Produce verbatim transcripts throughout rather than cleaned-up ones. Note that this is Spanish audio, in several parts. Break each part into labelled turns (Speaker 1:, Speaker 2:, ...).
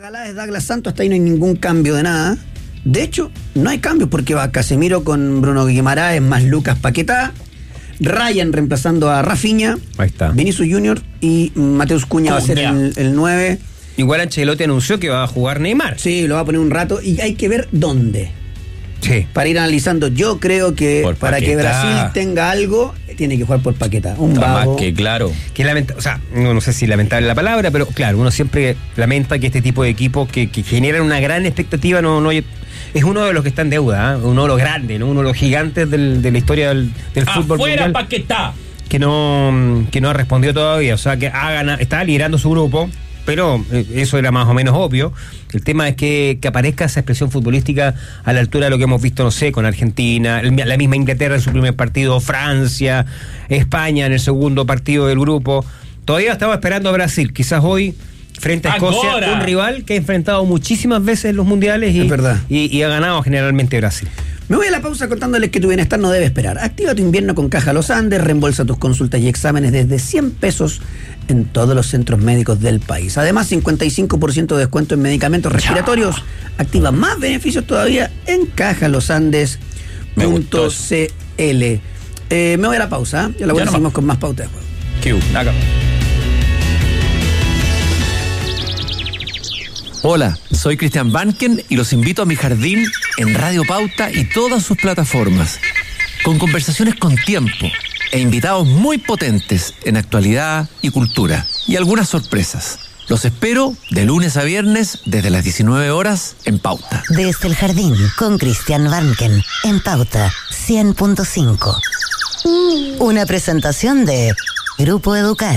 Speaker 1: Galaes, Douglas Santos, hasta ahí no hay ningún cambio de nada. De hecho, no hay cambios porque va Casemiro con Bruno Guimaraes más Lucas Paquetá, Ryan reemplazando a Rafinha,
Speaker 2: ahí está.
Speaker 1: Vinicius Junior y Mateus Cunha, Cunha. va a ser el, el nueve.
Speaker 2: Igual Ancelotti anunció que va a jugar Neymar.
Speaker 1: Sí, lo va a poner un rato y hay que ver dónde.
Speaker 2: Sí.
Speaker 1: Para ir analizando, yo creo que por para Paquetá. Que Brasil tenga algo, tiene que jugar por Paquetá. Un
Speaker 2: más que claro. Que lamenta, o sea, no, no sé si lamentable la palabra, pero claro, uno siempre lamenta que este tipo de equipos que, que generan una gran expectativa no, no es uno de los que está en deuda, ¿eh? Uno de los grandes, ¿no? Uno de los gigantes del, de la historia del, del fútbol mundial.
Speaker 3: ¡Afuera Paquetá!
Speaker 2: Que no, que no ha respondido todavía, o sea, que ha ganado, está liderando su grupo. Pero eso era más o menos obvio. El tema es que, que aparezca esa expresión futbolística a la altura de lo que hemos visto, no sé, con Argentina, la misma Inglaterra en su primer partido, Francia, España en el segundo partido del grupo. Todavía estamos esperando a Brasil, quizás hoy frente a Escocia,
Speaker 3: ¡Agora!
Speaker 2: Un rival que ha enfrentado muchísimas veces en los mundiales y,
Speaker 1: es verdad.
Speaker 2: y, y ha ganado generalmente Brasil.
Speaker 1: Me voy a la pausa contándoles que tu bienestar no debe esperar. Activa tu invierno con Caja Los Andes, reembolsa tus consultas y exámenes desde cien pesos en todos los centros médicos del país. Además, cincuenta y cinco por ciento de descuento en medicamentos respiratorios. Activa más beneficios todavía en caja los andes punto c l. Eh, me voy a la pausa, ¿eh? Ya la vuelta no seguimos con más pauta de juego.
Speaker 2: Q, acá.
Speaker 4: Hola, soy Cristian Banken y los invito a mi jardín en Radio Pauta y todas sus plataformas, con conversaciones con tiempo e invitados muy potentes en actualidad y cultura, y algunas sorpresas. Los espero de lunes a viernes desde las diecinueve horas en Pauta.
Speaker 5: Desde el jardín con Cristian Banken en Pauta cien punto cinco. Una presentación de Grupo Educar.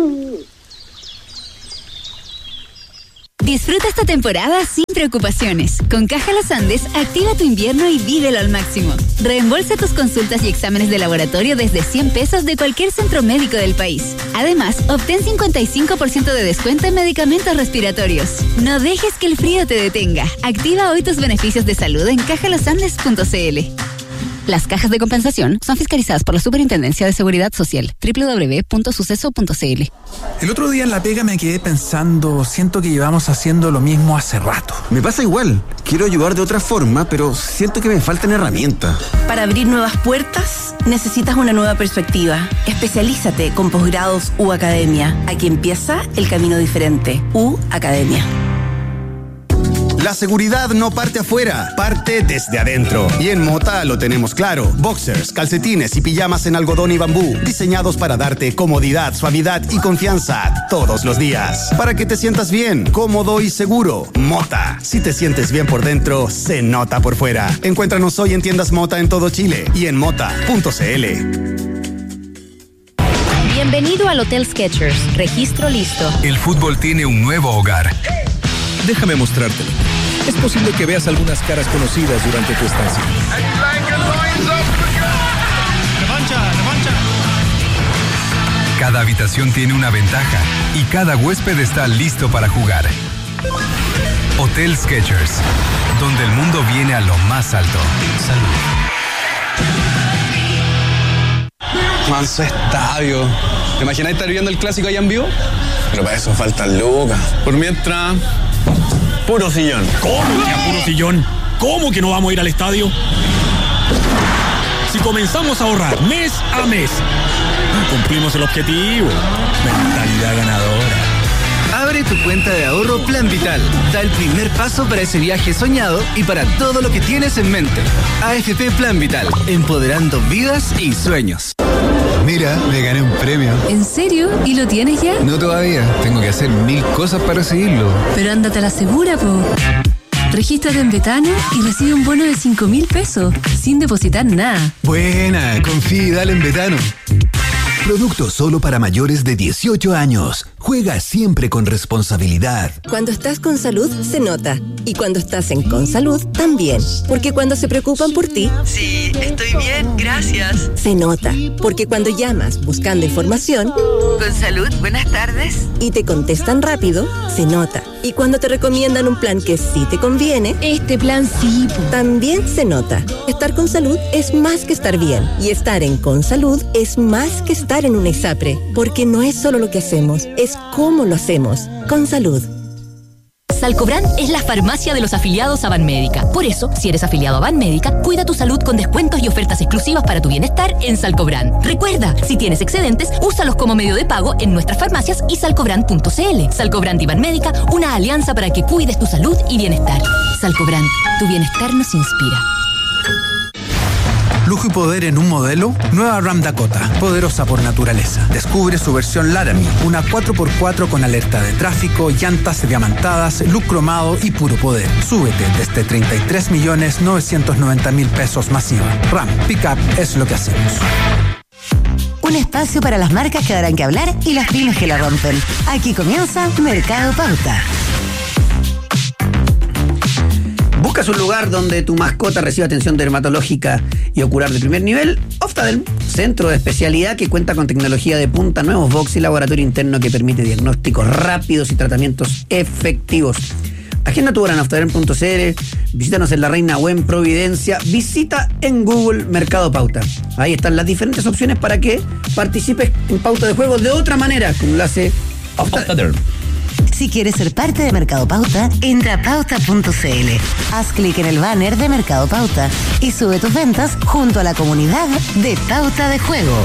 Speaker 6: Disfruta esta temporada sin preocupaciones. Con Caja Los Andes, activa tu invierno y vívelo al máximo. Reembolsa tus consultas y exámenes de laboratorio desde cien pesos de cualquier centro médico del país. Además, obtén cincuenta y cinco por ciento de descuento en medicamentos respiratorios. No dejes que el frío te detenga. Activa hoy tus beneficios de salud en caja los andes punto c l. Las cajas de compensación son fiscalizadas por la Superintendencia de Seguridad Social. doble u doble u doble u punto suceso punto c l.
Speaker 7: El otro día en la pega me quedé pensando, siento que llevamos haciendo lo mismo hace rato.
Speaker 8: Me pasa igual, quiero ayudar de otra forma, pero siento que me faltan herramientas.
Speaker 9: Para abrir nuevas puertas, necesitas una nueva perspectiva. Especialízate con posgrados U Academia. Aquí empieza el camino diferente. U Academia.
Speaker 8: La seguridad no parte afuera, parte desde adentro. Y en Mota lo tenemos claro. Boxers, calcetines y pijamas en algodón y bambú, diseñados para darte comodidad, suavidad y confianza todos los días. Para que te sientas bien, cómodo y seguro. Mota. Si te sientes bien por dentro, se nota por fuera. Encuéntranos hoy en tiendas Mota en todo Chile y en mota punto c l.
Speaker 10: Bienvenido al Hotel Skechers. Registro listo.
Speaker 11: El fútbol tiene un nuevo hogar. Déjame mostrártelo. Es posible que veas algunas caras conocidas durante tu estancia.
Speaker 12: ¡Revancha, revancha!
Speaker 11: Cada habitación tiene una ventaja y cada huésped está listo para jugar. Hotel Skechers, donde el mundo viene a lo más alto.
Speaker 13: Salud. Manso estadio. ¿Te imaginas estar viendo el clásico allá en vivo? Pero para eso faltan lucas. Por mientras... Puro sillón.
Speaker 12: ¿Cómo que puro sillón? ¿Cómo que no vamos a ir al estadio? Si comenzamos a ahorrar mes a mes, cumplimos el objetivo. Mentalidad ganadora.
Speaker 14: Abre tu cuenta de ahorro Plan Vital. Da el primer paso para ese viaje soñado y para todo lo que tienes en mente. A F P Plan Vital, empoderando vidas y sueños.
Speaker 11: Mira, me gané un premio.
Speaker 15: ¿En serio? ¿Y lo tienes ya?
Speaker 11: No todavía, tengo que hacer mil cosas para recibirlo.
Speaker 15: Pero ándate a la segura, po. Regístrate en Betano y recibe un bono de cinco mil pesos, sin depositar nada.
Speaker 11: Buena, confía y dale en Betano.
Speaker 16: Producto solo para mayores de dieciocho años. Juega siempre con responsabilidad.
Speaker 9: Cuando estás con salud, se nota. Y cuando estás en Consalud, también. Porque cuando se preocupan por ti...
Speaker 17: Sí, estoy bien, gracias.
Speaker 9: Se nota. Porque cuando llamas buscando información...
Speaker 17: Consalud, buenas tardes.
Speaker 9: Y te contestan rápido, se nota. Y cuando te recomiendan un plan que sí te conviene...
Speaker 15: Este plan sí.
Speaker 9: También se nota. Estar con salud es más que estar bien. Y estar en Consalud es más que estar en una ISAPRE. Porque no es solo lo que hacemos, es cómo lo hacemos. Con salud.
Speaker 3: Salcobran es la farmacia de los afiliados a Banmédica. Por eso, si eres afiliado a Banmédica, cuida tu salud con descuentos y ofertas exclusivas para tu bienestar en Salcobran. Recuerda, si tienes excedentes, úsalos como medio de pago en nuestras farmacias y salcobran punto c l. Salcobran y Banmédica, una alianza para que cuides tu salud y bienestar. Salcobran, tu bienestar nos inspira.
Speaker 7: Lujo y poder en un modelo. Nueva Ram Dakota, poderosa por naturaleza. Descubre su versión Laramie, una cuatro por cuatro con alerta de tráfico, llantas diamantadas, look cromado y puro poder. Súbete desde treinta y tres millones novecientos noventa mil pesos masiva. Ram, pick-up es lo que hacemos.
Speaker 5: Un espacio para las marcas que darán que hablar y las pymes que la rompen. Aquí comienza Mercado Pauta.
Speaker 1: ¿Buscas un lugar donde tu mascota reciba atención dermatológica y ocular de primer nivel? Oftalm, centro de especialidad que cuenta con tecnología de punta, nuevos box y laboratorio interno que permite diagnósticos rápidos y tratamientos efectivos. Agenda tu hora en oftalm punto c l, visítanos en La Reina o en Providencia, visita en Google Mercado Pauta. Ahí están las diferentes opciones para que participes en Pauta de Juego de otra manera, como lo hace Oftalm.
Speaker 5: Si quieres ser parte de Mercado Pauta, entra a pauta punto c l. Haz clic en el banner de Mercado Pauta y sube tus ventas junto a la comunidad de Pauta de Juego.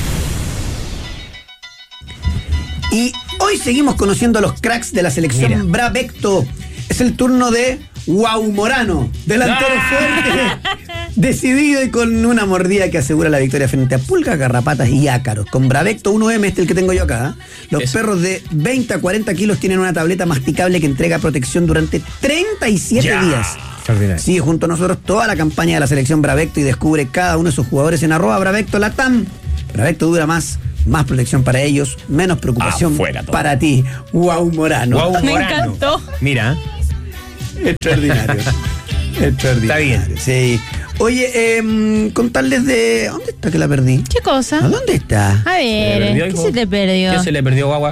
Speaker 1: Y hoy seguimos conociendo a los cracks de la selección Mira. Bravecto. Es el turno de Guau Morano, delantero ¡Ah! fuerte, decidido y con una mordida que asegura la victoria frente a pulgas, garrapatas y ácaros. Con Bravecto uno eme, este el que tengo yo acá, ¿eh? Los Eso. perros de veinte a cuarenta kilos tienen una tableta masticable que entrega protección durante treinta y siete ya. días. Sigue junto a nosotros toda la campaña de la selección Bravecto y descubre cada uno de sus jugadores en arroba Bravecto Latam. Bravecto dura más. Más protección para ellos, menos preocupación para ti. Guau Morano.
Speaker 2: Guau Morano.
Speaker 15: Me encantó.
Speaker 2: Mira.
Speaker 1: Extraordinario. Extraordinario.
Speaker 2: Está bien.
Speaker 1: Sí. Oye, eh, contarles de... ¿Dónde está que la perdí?
Speaker 15: ¿Qué cosa?
Speaker 1: ¿A dónde está?
Speaker 15: A ver, perdió, ¿qué hijo? se te perdió?
Speaker 2: ¿Qué se le perdió, guagua?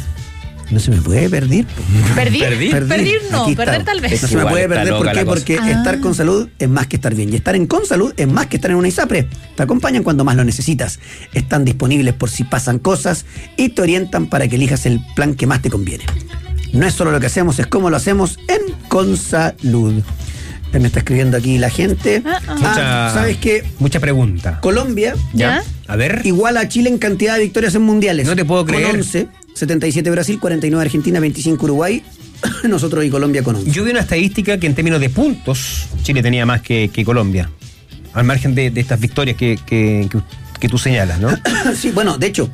Speaker 1: No se me puede perder.
Speaker 15: ¿Perdir?
Speaker 2: ¿Perdir?
Speaker 15: Perdir, Perdir no, perder tal vez.
Speaker 1: No se me puede perder, ¿por qué? Porque ah. estar con salud es más que estar bien. Y estar en con salud es más que estar en una ISAPRE. Te acompañan cuando más lo necesitas. Están disponibles por si pasan cosas y te orientan para que elijas el plan que más te conviene. No es solo lo que hacemos, es cómo lo hacemos en Consalud. Me está escribiendo aquí la gente.
Speaker 15: Ah, ah.
Speaker 2: Mucha,
Speaker 1: ¿sabes qué?
Speaker 2: Mucha pregunta.
Speaker 1: Colombia,
Speaker 15: ¿Ya?
Speaker 2: A ver.
Speaker 1: igual a Chile en cantidad de victorias en mundiales.
Speaker 2: No te puedo creer.
Speaker 1: Con once, setenta y siete Brasil, cuarenta y nueve Argentina, veinticinco Uruguay. Nosotros y Colombia con once.
Speaker 2: Yo vi una estadística que en términos de puntos, Chile tenía más que, que Colombia. Al margen de, de estas victorias que, que, que, que tú señalas, ¿no?
Speaker 1: Sí, bueno, de hecho,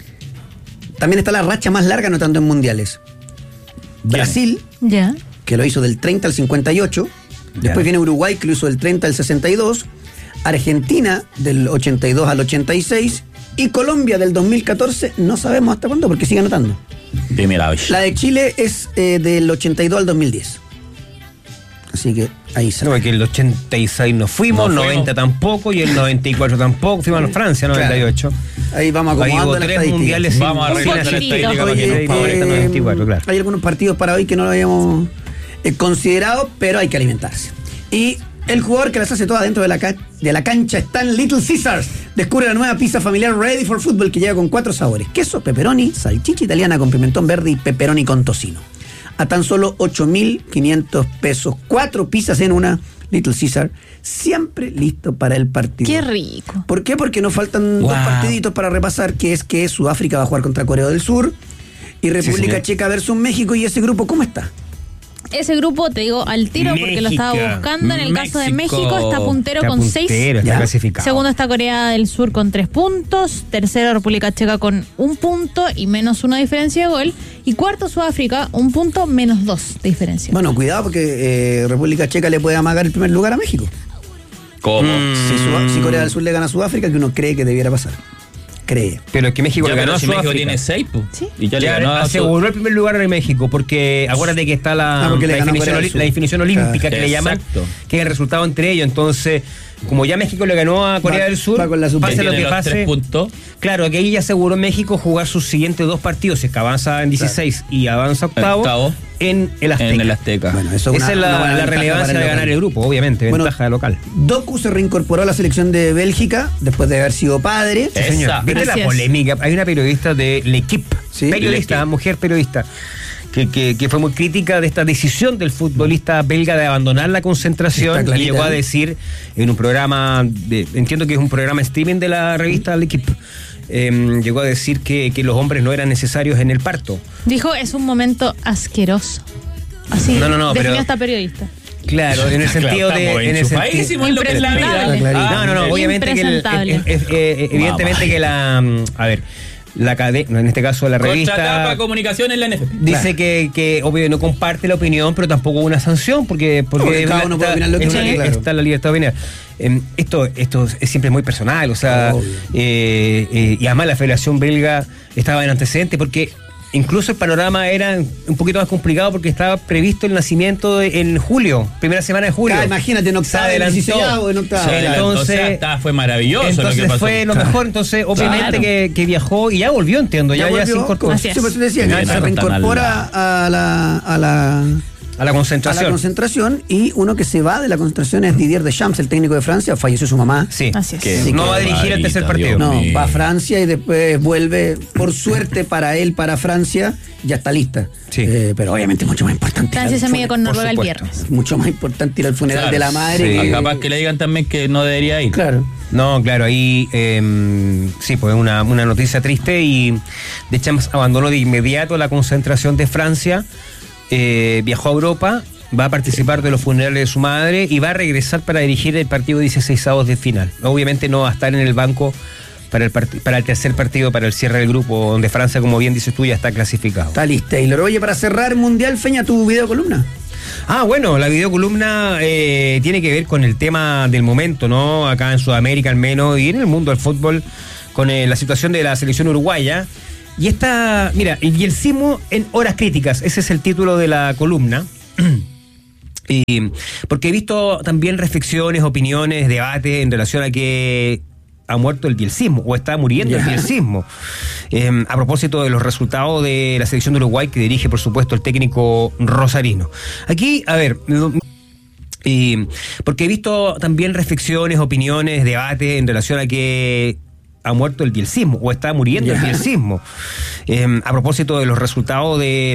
Speaker 1: también está la racha más larga anotando en mundiales. Brasil,
Speaker 15: ya.
Speaker 1: que lo hizo del treinta al cincuenta y ocho. Después
Speaker 2: ya.
Speaker 1: viene Uruguay, que lo hizo del treinta al sesenta y dos. Argentina, del ochenta y dos al ochenta y seis. Y Colombia, del dos mil catorce, no sabemos hasta cuándo, porque sigue anotando.
Speaker 12: Primera vez.
Speaker 1: La de Chile es eh, del ochenta y dos al dos mil diez. Así que ahí está.
Speaker 2: No, que el ochenta y seis no fuimos,
Speaker 12: no
Speaker 2: noventa
Speaker 12: fuimos.
Speaker 2: tampoco, y el noventa y cuatro tampoco. Fuimos a Francia, noventa y ocho.
Speaker 1: Claro. Ahí vamos acomodando
Speaker 2: Ahí
Speaker 1: las
Speaker 2: tres mundiales.
Speaker 12: Vamos a arreglar la estadística para que
Speaker 1: Oye,
Speaker 12: no favorezca
Speaker 1: eh,
Speaker 2: noventa y cuatro, claro.
Speaker 1: Hay algunos partidos para hoy que no lo habíamos eh, considerado, pero hay que alimentarse. Y el jugador que las hace todas dentro de la, ca- de la cancha está en Little Caesars. Descubre la nueva pizza familiar Ready for Football que llega con cuatro sabores: queso, pepperoni, salchicha italiana con pimentón verde y pepperoni con tocino. A tan solo ocho mil quinientos pesos. Cuatro pizzas en una. Little Caesar, siempre listo para el partido.
Speaker 15: Qué rico.
Speaker 1: ¿Por qué? Porque nos faltan
Speaker 12: wow.
Speaker 1: dos partiditos para repasar, que es que Sudáfrica va a jugar contra Corea del Sur y República
Speaker 12: sí,
Speaker 1: Checa versus México. ¿Y ese grupo cómo está?
Speaker 15: Ese grupo, te digo al tiro
Speaker 2: México.
Speaker 15: porque lo estaba buscando. En el caso de
Speaker 12: México.
Speaker 15: México está puntero
Speaker 2: Está
Speaker 15: con
Speaker 2: puntero,
Speaker 15: seis.
Speaker 2: está
Speaker 1: Ya.
Speaker 2: clasificado.
Speaker 15: Segundo está Corea del Sur con tres puntos. Tercero República Checa con un punto y menos una diferencia de gol. Y cuarto Sudáfrica, un punto menos dos de diferencia.
Speaker 1: Bueno, cuidado porque eh, República Checa le puede amagar el primer lugar a México.
Speaker 12: ¿Cómo?
Speaker 1: Si, Sudá- si Corea del Sur le gana a Sudáfrica, que uno cree que debiera pasar. Cree.
Speaker 2: Pero es que México
Speaker 12: Ya,
Speaker 2: le ganó
Speaker 12: pero
Speaker 2: a
Speaker 12: si México
Speaker 2: Sudáfrica.
Speaker 12: tiene seis, pues.
Speaker 15: Sí.
Speaker 12: Y ya le
Speaker 2: Ya
Speaker 12: ganó a
Speaker 2: aseguró el primer lugar en México, porque acuérdate que está la,
Speaker 1: Ah, porque le
Speaker 2: la,
Speaker 1: ganó
Speaker 2: definición,
Speaker 1: Corea del
Speaker 2: oli-
Speaker 1: Sur.
Speaker 2: la definición olímpica
Speaker 1: Claro.
Speaker 2: que le llaman,
Speaker 12: Exacto.
Speaker 2: que es el resultado entre ellos. Entonces, como ya México le ganó a Corea
Speaker 1: Va-
Speaker 2: del Sur,
Speaker 1: va con la sub-
Speaker 2: pase lo
Speaker 12: Tiene
Speaker 2: que
Speaker 12: los
Speaker 2: pase.
Speaker 12: tres puntos.
Speaker 2: Claro, que ahí ya aseguró México jugar sus siguientes dos partidos, si es que avanza en dieciséis y avanza octavo,
Speaker 12: Octavo.
Speaker 2: en el Azteca.
Speaker 12: En el Azteca.
Speaker 1: Bueno, eso es
Speaker 2: Esa
Speaker 1: una-
Speaker 2: es la,
Speaker 1: una buena
Speaker 2: la
Speaker 1: ventaja
Speaker 2: relevancia
Speaker 1: para
Speaker 2: de ganar
Speaker 1: local.
Speaker 2: el grupo, obviamente,
Speaker 1: Bueno,
Speaker 2: ventaja de local.
Speaker 1: Doku se reincorporó a la selección de Bélgica después de haber sido padre.
Speaker 12: Sí, señor.
Speaker 2: ¿Viste
Speaker 15: Gracias.
Speaker 2: la polémica? Hay una periodista de L'Equipe,
Speaker 1: Sí.
Speaker 2: periodista,
Speaker 12: L'Equipe.
Speaker 2: mujer periodista, que, que, que fue muy crítica de esta decisión del futbolista belga de abandonar la concentración y llegó a decir en un programa, de, entiendo que es un programa streaming de la revista L'Equipe, eh, llegó a decir que, que los hombres no eran necesarios en el parto.
Speaker 15: Dijo, es un momento asqueroso. Así
Speaker 2: no, no, no,
Speaker 15: definió
Speaker 2: pero,
Speaker 15: esta periodista.
Speaker 2: Claro, en el sentido
Speaker 12: claro,
Speaker 2: de... En el sentido,
Speaker 12: en lo que es la vida.
Speaker 2: No, no, no, obviamente que el, eh, eh, eh, evidentemente que la... A ver, la cadena, en este caso la revista...
Speaker 12: Contratapa Comunicación en la N F P.
Speaker 2: Dice
Speaker 12: Claro.
Speaker 2: que, que obvio no comparte la opinión, pero tampoco hubo una sanción, porque, porque
Speaker 1: no, cada uno puede opinar lo que
Speaker 2: está,
Speaker 1: quiera, claro.
Speaker 2: está la libertad de opinar. Eh, esto, esto es siempre muy personal, o sea, eh, eh, y además la Federación Belga estaba en antecedente, porque... Incluso el panorama era un poquito más complicado porque estaba previsto el nacimiento de, en julio, primera semana de julio.
Speaker 1: Ah, imagínate, en octavo,
Speaker 2: se adelantó.
Speaker 1: en octavo.
Speaker 12: Se adelantó,
Speaker 2: Entonces,
Speaker 12: o sea, está, fue maravilloso
Speaker 2: entonces
Speaker 12: lo que pasó.
Speaker 2: fue lo
Speaker 12: Claro.
Speaker 2: mejor, entonces obviamente
Speaker 12: Claro.
Speaker 2: que, que viajó y ya volvió, entiendo, ya, ya,
Speaker 1: volvió,
Speaker 2: se incorporó.
Speaker 1: Sí, pues te decía, que se reincorpora a la, a la
Speaker 2: a la concentración.
Speaker 1: A la concentración, y uno que se va de la concentración es Didier Deschamps, el técnico de Francia. Falleció su mamá.
Speaker 2: Sí,
Speaker 15: Así es.
Speaker 2: que
Speaker 1: Así
Speaker 2: no
Speaker 1: que-
Speaker 2: va a dirigir el tercer partido.
Speaker 12: Dios
Speaker 1: No,
Speaker 12: mío.
Speaker 1: va a Francia y después vuelve, por suerte para él, para Francia, ya está lista.
Speaker 2: Sí.
Speaker 1: Eh, pero obviamente mucho más importante. ir
Speaker 15: Francia
Speaker 1: al
Speaker 15: se mide con
Speaker 2: por
Speaker 15: Noruega el
Speaker 2: supuesto.
Speaker 15: viernes.
Speaker 1: Mucho más importante ir al funeral
Speaker 12: Claro.
Speaker 1: de la madre.
Speaker 2: Sí.
Speaker 1: que-
Speaker 12: Capaz que le digan también que no debería ir.
Speaker 1: Claro.
Speaker 2: No, claro, ahí eh, sí, pues una, una noticia triste, y Deschamps abandonó de inmediato la concentración de Francia, eh, viajó a Europa, va a participar de los funerales de su madre y va a regresar para dirigir el partido dieciseisavos de final. Obviamente no va a estar en el banco para el, part- para el tercer partido, para el cierre del grupo, donde Francia, como bien dices tú, ya está clasificado.
Speaker 1: Está lista. Taylor. Oye, para cerrar Mundial, Feña, tu video columna.
Speaker 2: Ah, bueno, la videocolumna eh, tiene que ver con el tema del momento, ¿no? Acá en Sudamérica al menos, y en el mundo del fútbol, con eh, la situación de la selección uruguaya. Y esta, mira, el bielcismo en horas críticas, ese es el título de la columna. Y porque he visto también reflexiones, opiniones, debates en relación a que ha muerto el bielcismo o está muriendo
Speaker 1: Ya.
Speaker 2: el bielcismo. Eh, a propósito de los resultados de la selección de Uruguay, que dirige por supuesto el técnico rosarino. Aquí, a ver, y porque he visto también reflexiones, opiniones, debates en relación a que ha muerto el bielcismo o está muriendo
Speaker 1: Ya.
Speaker 2: el bielcismo. Eh, a propósito de los resultados de